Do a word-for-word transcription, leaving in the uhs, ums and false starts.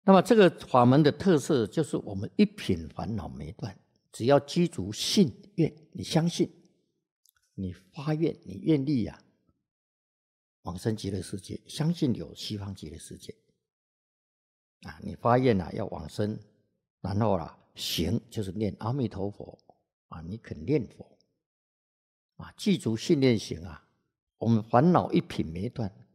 那么这个法门的特色就是我们一品烦恼没断，只要积足信愿，你相信，你发愿，你愿力呀、啊，往生极乐世界，相信有西方极乐世界啊，你发愿啊要往生，然后啊行就是念阿弥陀佛啊，你肯念佛啊，记住信念行啊，我们烦恼一品没断，